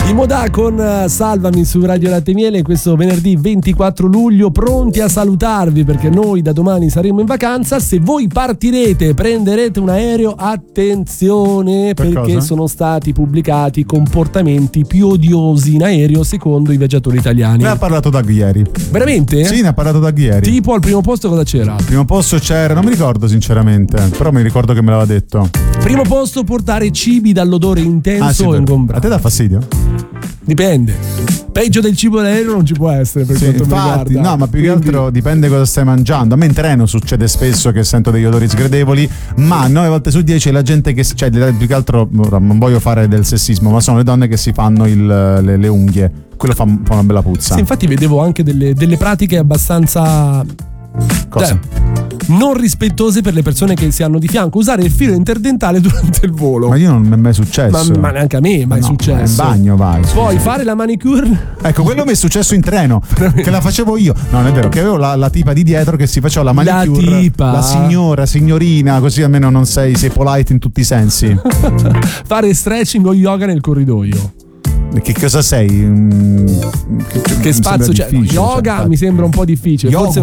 I Modà con Salvami su Radio Latte Miele questo venerdì 24 luglio, pronti a salutarvi perché noi da domani saremo in vacanza. Se voi partirete, prenderete un aereo, attenzione, perché cosa? sono stati pubblicati comportamenti più odiosi in aereo secondo i viaggiatori italiani. Ne ha parlato Doug ieri. Veramente? Sì, ne ha parlato Doug ieri. Tipo al primo posto cosa c'era? Al primo posto c'era, non mi ricordo sinceramente, però mi ricordo che me l'aveva detto. Primo posto, portare cibi dall'odore intenso o A ingombrante. te dà fastidio? Dipende. Peggio del cibo dell'aereo non ci può essere per quanto mi infatti, riguarda. no, ma più che altro dipende cosa stai mangiando. A me in treno succede spesso che sento degli odori sgradevoli, ma 9 volte su 10 la gente che, cioè più che altro, non voglio fare del sessismo, ma sono le donne che si fanno le unghie. Quello fa una bella puzza. Sì, infatti vedevo anche delle pratiche abbastanza Cosa? non rispettose per le persone che si hanno di fianco, usare il filo interdentale durante il volo. Ma io non mi è mai successo. Ma neanche a me mai è successo. In bagno vai. Poi fare la manicure. Ecco, quello mi è successo in treno, che la facevo io. No, non è vero, che avevo la tipa di dietro che si faceva la manicure. La tipa? La signora, signorina, così almeno non sei polite in tutti i sensi. Fare stretching o yoga nel corridoio. Che cosa sei? Che spazio c'è? Yoga mi sembra un po' difficile. Forse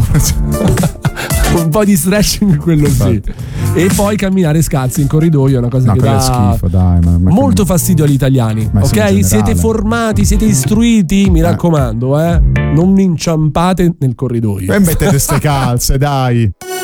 un po' di stretching quello sì. E poi camminare scalzi in corridoio è una cosa che dà schifo, dai, molto fastidio agli italiani. Ok? Siete formati, siete istruiti, mi raccomando, non inciampate nel corridoio. E mettete ste calze, dai.